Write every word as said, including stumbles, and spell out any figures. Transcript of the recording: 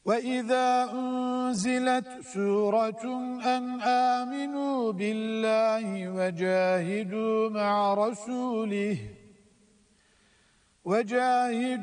وَإِذَا أُنزِلَتْ سُورَةٌ أَنْ آمِنُوا بِاللَّهِ وَجَاهِدُوا مَعَ رَسُولِهِ وَجَاهِدُوا